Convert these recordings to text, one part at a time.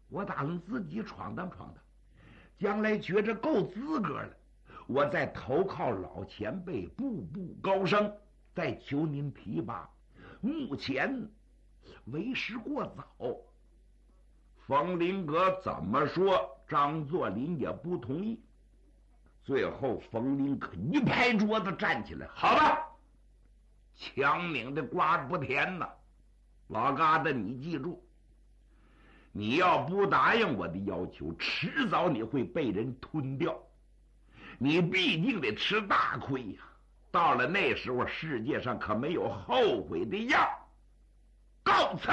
我打算自己闯荡闯荡，将来觉着够资格了，我再投靠老前辈，步步高升，再求您提拔。目前为时过早。冯林阁怎么说，张作霖也不同意。最后冯林阁一拍桌子站起来，好吧，强拧的瓜不甜呐，老疙瘩你记住，你要不答应我的要求，迟早你会被人吞掉，你必定得吃大亏呀。到了那时候，世界上可没有后悔的药。告辞。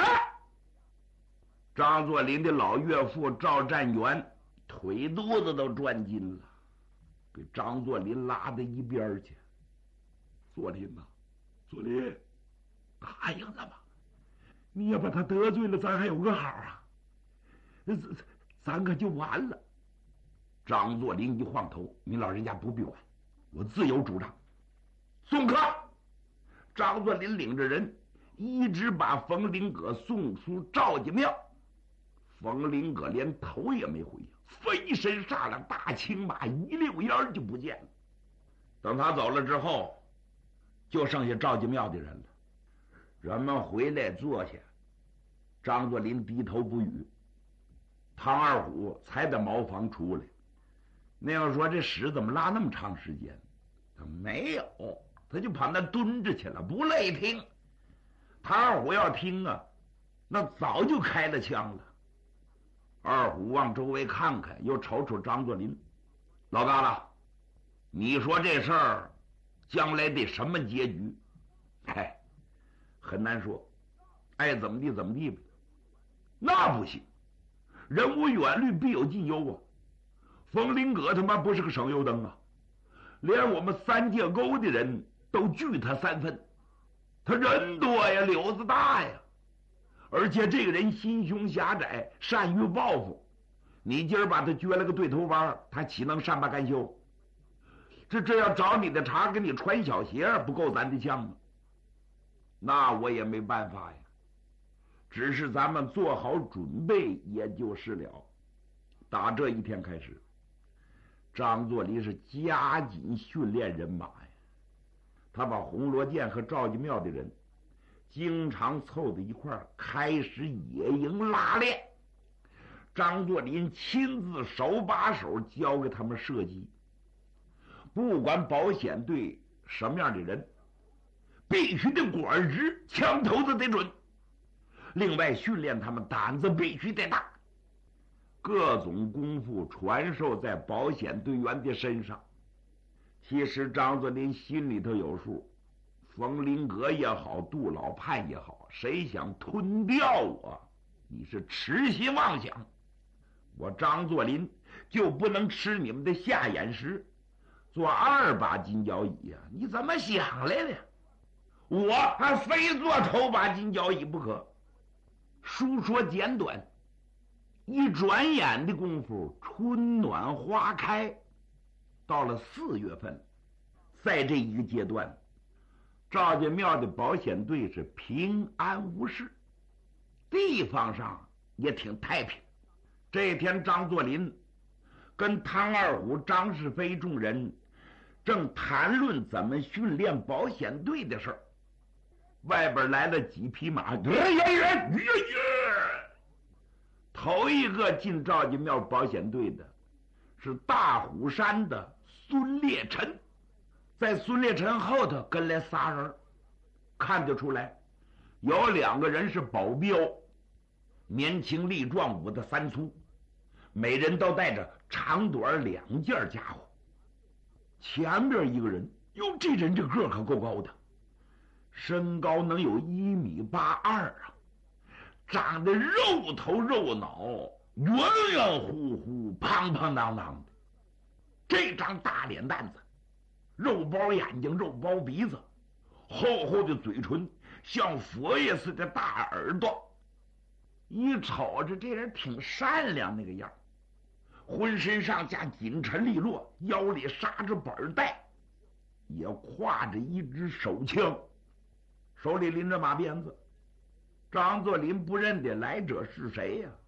张作霖的老岳父赵占元腿肚子都转筋了，给张作霖拉到一边去。作霖呐，作霖，答应了吧？你要把他得罪了，咱还有个好啊，咱可就完了。张作霖一晃头，您老人家不必管，我自有主张。送客。张作霖领着人一直把冯林阁送出赵家庙。冯林阁连头也没回，飞身上了大青马，一溜烟就不见了。等他走了之后，就剩下赵家庙的人了。人们回来坐下，张作霖低头不语。唐二虎才在茅房出来。那样说这屎怎么拉那么长时间？他没有，他就跑那蹲着去了，不累听。唐二虎要听啊，那早就开了枪了。二虎往周围看看，又瞅瞅张作霖，老疙瘩，你说这事儿将来得什么结局？嗨，很难说，爱怎么地怎么地吧。那不行，人无远虑，必有近忧啊。冯林阁他妈不是个省油灯啊，连我们三界沟的人都惧他3分。他人多呀，柳子大呀，而且这个人心胸狭窄，善于报复。你今儿把他撅了个对头弯，他岂能善罢甘休？这要找你的茬，给你穿小鞋，不够咱的呛吗？那我也没办法呀，只是咱们做好准备也就是了。打这一天开始，张作霖是加紧训练人马呀。他把红罗涧和赵家庙的人经常凑在一块儿，开始野营拉练。张作霖亲自手把手教给他们射击，不管保险队什么样的人，必须得管直，枪头子得准。另外训练他们胆子必须得大，各种功夫传授在保险队员的身上。其实张作霖心里头有数，冯林阁也好，杜老盼也好，谁想吞掉我，你是痴心妄想。我张作霖就不能吃你们的下眼食，做2把金角椅呀？你怎么想来的？我还非做头把金角椅不可。书说简短，一转眼的功夫，春暖花开，到了4月份，在这一个阶段，赵家庙的保险队是平安无事，地方上也挺太平。这天，张作霖跟唐二虎、张世飞众人正谈论怎么训练保险队的事儿。外边来了几匹马，头一个进赵家庙保险队的是大虎山的孙烈臣，在孙烈臣后头跟来仨人，看得出来有2个人是保镖，年轻力壮，武的3粗，每人都带着长短2件家伙。前边一个人，哟，这人这个可够高的，身高能有1.82米啊，长得肉头肉脑，圆圆乎乎，胖胖当当的。这张大脸蛋子，肉包眼睛，肉包鼻子，厚厚的嘴唇，像佛爷似的大耳朵。一瞅着这人挺善良那个样，浑身上下紧沉利落，腰里扎着板带，也挎着一支手枪，手里拎着马鞭子。张作霖不认得来者是谁呀？